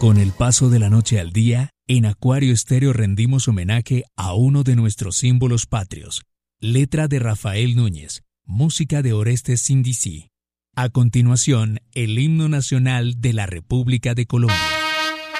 Con el paso de la noche al día, en Acuario Estéreo rendimos homenaje a uno de nuestros símbolos patrios. Letra de Rafael Núñez, música de Orestes Sindicí. A continuación, el himno nacional de la República de Colombia.